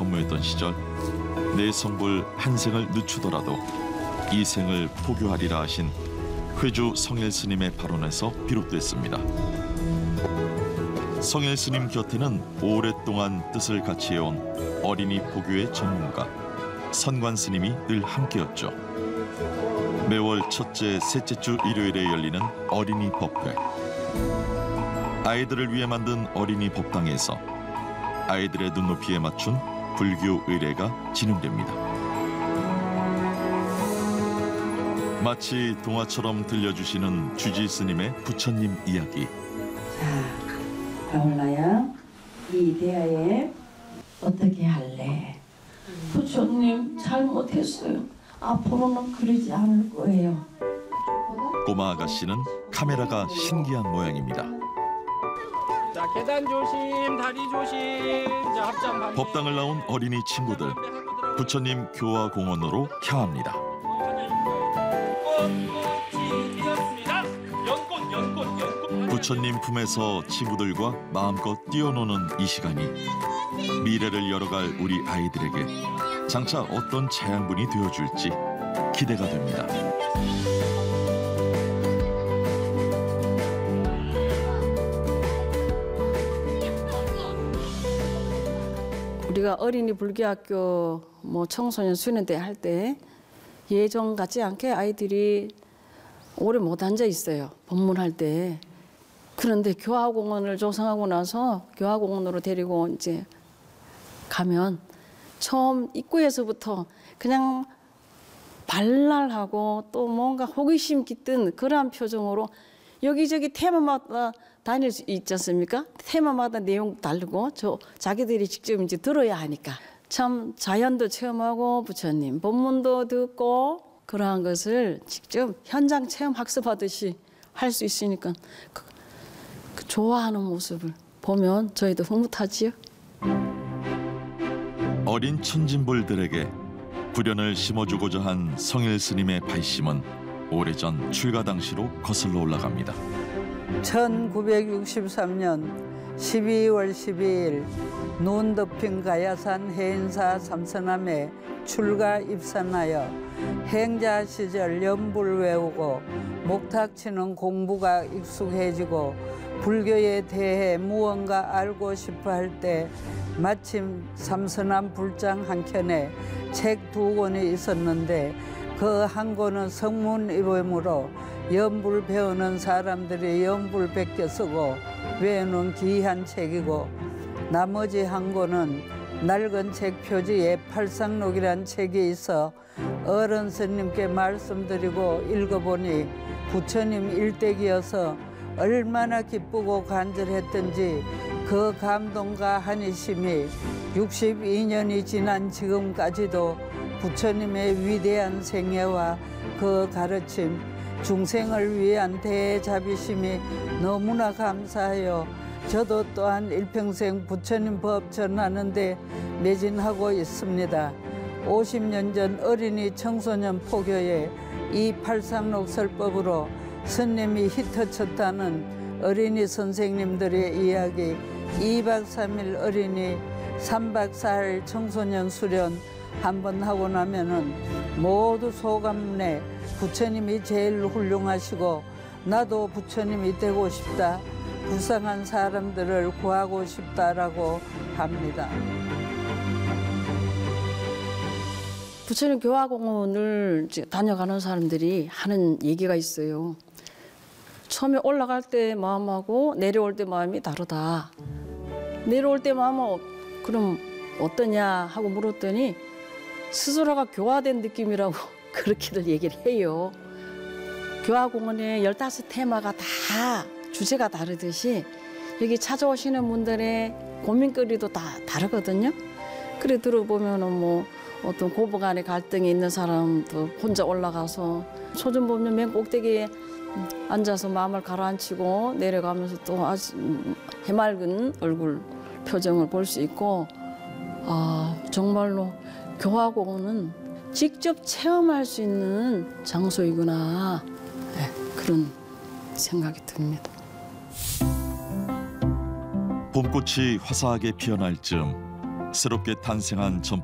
근무했던 시절 내 성불 한 생을 늦추더라도 이 생을 포교하리라 하신 회주 성일 스님의 발언에서 비롯됐습니다. 성일 스님 곁에는 오랫동안 뜻을 같이 해온 어린이 포교의 전문가 선관 스님이 늘 함께였죠. 매월 첫째, 셋째 주 일요일에 열리는 어린이 법회. 아이들을 위해 만든 어린이 법당에서 아이들의 눈높이에 맞춘 불교 의례가 진행됩니다. 마치 동화처럼 들려주시는 주지 스님의 부처님 이야기. 자, 가을나야 이 대하에 어떻게 할래? 부처님 잘못했어요. 앞으로는 그러지 않을 거예요. 꼬마 아가씨는 카메라가 신기한 모양입니다. 자, 계단 조심, 다리 조심. 자, 합장 반대. 법당을 나온 어린이 친구들, 부처님 교화 공원으로 향합니다. 부처님 품에서 친구들과 마음껏 뛰어노는 이 시간이 미래를 열어갈 우리 아이들에게 장차 어떤 자양분이 되어줄지 기대가 됩니다. 우리가 어린이 불교학교 청소년 수련대 할 때 예전 같지 않게 아이들이 오래 못 앉아 있어요. 법문할 때. 그런데 교화공원을 조성하고 나서 교화공원으로 데리고 이제 가면 처음 입구에서부터 그냥 발랄하고 또 뭔가 호기심 깃든 그러한 표정으로 여기저기 테마마다 다닐 수 있지 않습니까? 테마마다 내용 다르고 자기들이 직접 이제 들어야 하니까 참 자연도 체험하고 부처님 법문도 듣고 그러한 것을 직접 현장 체험 학습하듯이 할 수 있으니까 그 좋아하는 모습을 보면 저희도 흐뭇하지요. 어린 천진불들에게 불연을 심어주고자 한 성일 스님의 발심은 오래전 출가 당시로 거슬러 올라갑니다. 1963년 12월 12일 눈 덮인 가야산 해인사 삼선함에 출가 입산하여 행자 시절 연불 외우고 목탁 치는 공부가 익숙해지고 불교에 대해 무언가 알고 싶어 할 때 마침 삼선함 불장 한 켠에 책 2권이 있었는데 그 한 권은 성문이범으로 연불 배우는 사람들이 연불 베껴 쓰고 외우는 귀한 책이고 나머지 한 권은 낡은 책 표지에 팔상록이란 책이 있어 어른 스님께 말씀드리고 읽어보니 부처님 일대기여서 얼마나 기쁘고 간절했던지 그 감동과 한이심이 62년이 지난 지금까지도 부처님의 위대한 생애와 그 가르침, 중생을 위한 대자비심이 너무나 감사하여 저도 또한 일평생 부처님 법 전하는 데 매진하고 있습니다. 50년 전 어린이 청소년 포교에 이 팔상록 설법으로 스님이 휘터쳤다는 어린이 선생님들의 이야기, 2박 3일 어린이, 3박 4일 청소년 수련 한번 하고 나면은 모두 소감내 부처님이 제일 훌륭하시고 나도 부처님이 되고 싶다, 불쌍한 사람들을 구하고 싶다라고 합니다. 부처님 교화공원을 다녀가는 사람들이 하는 얘기가 있어요. 처음에 올라갈 때 마음하고 내려올 때 마음이 다르다. 내려올 때 마음은 그럼 어떠냐 하고 물었더니 스스로가 교화된 느낌이라고 그렇게들 얘기를 해요. 교화공원에 15테마가 다 주제가 다르듯이 여기 찾아오시는 분들의 고민거리도 다 다르거든요. 그래 들어보면은 어떤 고부 간의 갈등이 있는 사람도 혼자 올라가서 소전 보면 맨 꼭대기에 앉아서 마음을 가라앉히고 내려가면서 또 아주 해맑은 얼굴 표정을 볼 수 있고, 정말로 교화공원은 직접 체험할 수 있는 장소이구나, 그런 생각이 듭니다. 봄꽃이 화사하게 피어날 즈음 새롭게 탄생한